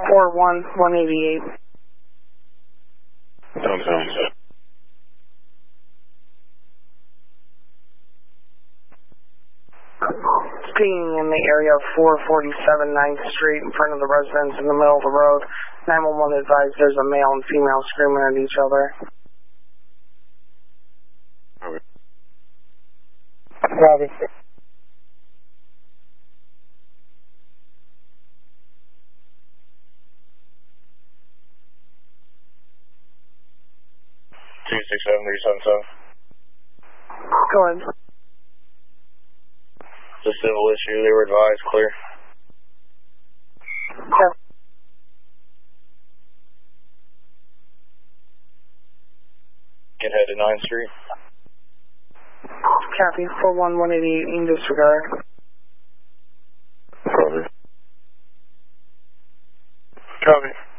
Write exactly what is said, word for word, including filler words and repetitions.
four one, one eighty-eight. Downtown. Being in the area of four forty-seven ninth Street in front of the residence in the middle of the road. nine one one advised there's a male and female screaming at each other. Okay. Robbie. two six seven three seven seven. Go ahead. It's a civil issue. They were advised clear. Okay. Can head to ninth Street. Copy. four one, one eighty-eight in disregard. Copy. Copy.